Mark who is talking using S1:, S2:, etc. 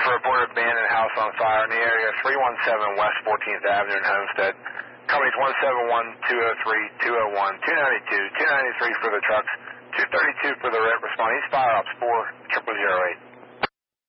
S1: for reported abandoned house on fire in the area, 317 West 14th Avenue in Homestead. Companies 171, 203, 201, 292, 293 for the trucks, 232 for the responding. Fire ops 4008.